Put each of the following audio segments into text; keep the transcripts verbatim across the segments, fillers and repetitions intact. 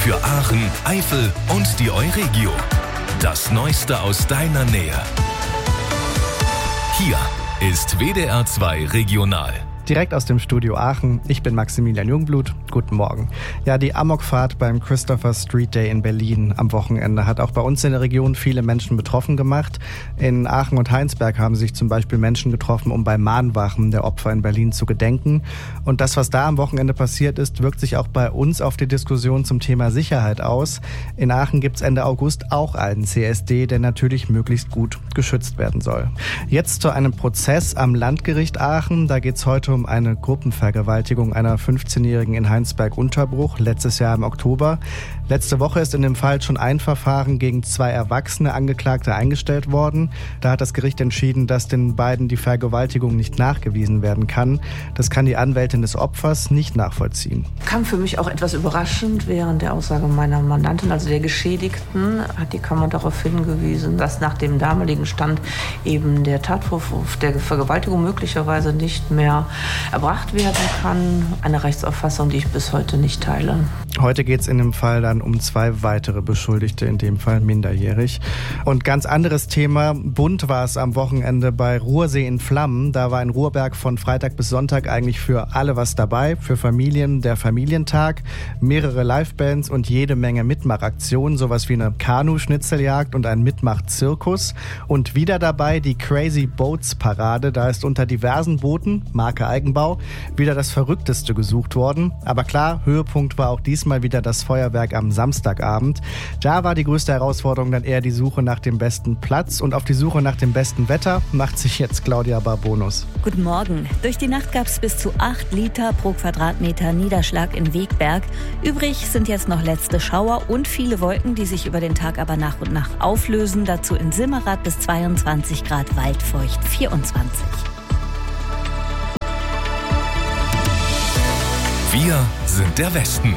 Für Aachen, Eifel und die Euregio. Das Neueste aus deiner Nähe. Hier ist W D R zwei Regional. Direkt aus dem Studio Aachen. Ich bin Maximilian Jungblut. Guten Morgen. Ja, die Amokfahrt beim Christopher Street Day in Berlin am Wochenende hat auch bei uns in der Region viele Menschen betroffen gemacht. In Aachen und Heinsberg haben sich zum Beispiel Menschen getroffen, um bei Mahnwachen der Opfer in Berlin zu gedenken. Und das, was da am Wochenende passiert ist, wirkt sich auch bei uns auf die Diskussion zum Thema Sicherheit aus. In Aachen gibt es Ende August auch einen C S D, der natürlich möglichst gut geschützt werden soll. Jetzt zu einem Prozess am Landgericht Aachen. Da geht es heute um eine Gruppenvergewaltigung einer fünfzehnjährigen in Heinsberg-Unterbruch, letztes Jahr im Oktober. Letzte Woche ist in dem Fall schon ein Verfahren gegen zwei erwachsene Angeklagte eingestellt worden. Da hat das Gericht entschieden, dass den beiden die Vergewaltigung nicht nachgewiesen werden kann. Das kann die Anwältin des Opfers nicht nachvollziehen. Kam für mich auch etwas überraschend. Während der Aussage meiner Mandantin, also der Geschädigten, hat die Kammer darauf hingewiesen, dass nach dem damaligen Stand eben der Tatvorwurf der Vergewaltigung möglicherweise nicht mehr erbracht werden kann. Eine Rechtsauffassung, die ich bis heute nicht teile. Heute geht es in dem Fall dann um zwei weitere Beschuldigte, in dem Fall minderjährig. Und ganz anderes Thema, bunt war es am Wochenende bei Ruhrsee in Flammen. Da war in Ruhrberg von Freitag bis Sonntag eigentlich für alle was dabei, für Familien der Familientag, mehrere Livebands und jede Menge Mitmachaktionen, sowas wie eine Kanu-Schnitzeljagd und ein Mitmach-Zirkus. Und wieder dabei die Crazy Boats Parade. Da ist unter diversen Booten, Marke Eigenbau, wieder das Verrückteste gesucht worden. Aber klar, Höhepunkt war auch diesmal wieder das Feuerwerk am Samstagabend. Da war die größte Herausforderung dann eher die Suche nach dem besten Platz. Und auf die Suche nach dem besten Wetter macht sich jetzt Claudia Barbonus. Guten Morgen. Durch die Nacht gab es bis zu acht Liter pro Quadratmeter Niederschlag in Wegberg. Übrig sind jetzt noch letzte Schauer und viele Wolken, die sich über den Tag aber nach und nach auflösen. Dazu in Simmerath bis zweiundzwanzig Grad, Waldfeucht vierundzwanzig. Wir sind der Westen.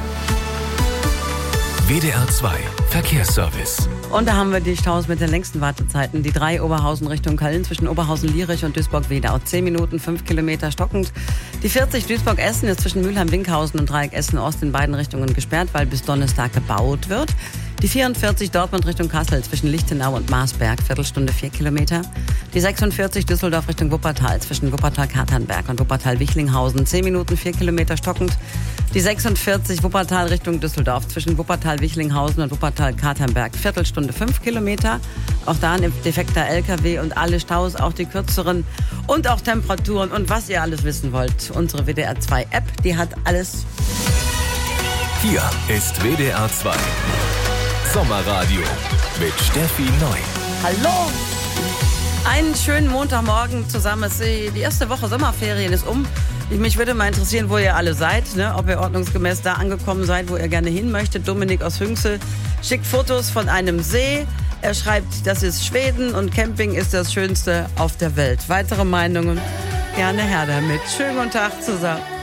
W D R zwei Verkehrsservice. Und da haben wir die Staus mit den längsten Wartezeiten. Die drei Oberhausen Richtung Köln zwischen Oberhausen-Lierich und Duisburg-Wedau. zehn Minuten, fünf Kilometer stockend. Die vierzig Duisburg-Essen ist zwischen Mülheim-Winkhausen und Dreieck Essen-Ost in beiden Richtungen gesperrt, weil bis Donnerstag gebaut wird. Die vierundvierzig Dortmund Richtung Kassel zwischen Lichtenau und Marsberg, Viertelstunde vier Kilometer. Die sechsundvierzig Düsseldorf Richtung Wuppertal zwischen Wuppertal-Katernberg und Wuppertal-Wichlinghausen, zehn Minuten, vier Kilometer stockend. Die sechsundvierzig Wuppertal Richtung Düsseldorf zwischen Wuppertal-Wichlinghausen und Wuppertal-Katernberg, Viertelstunde fünf Kilometer. Auch da ein defekter L K W und alle Staus, auch die kürzeren und auch Temperaturen und was ihr alles wissen wollt. Unsere W D R zwei App, die hat alles. Hier ist W D R zwei Sommerradio mit Steffi Neu. Hallo! Einen schönen Montagmorgen zusammen. Die erste Woche Sommerferien ist um. Mich würde mal interessieren, wo ihr alle seid, ne? Ob ihr ordnungsgemäß da angekommen seid, wo ihr gerne hin möchtet. Dominik aus Hünxel schickt Fotos von einem See. Er schreibt, das ist Schweden und Camping ist das Schönste auf der Welt. Weitere Meinungen? Gerne her damit. Schönen guten Tag zusammen.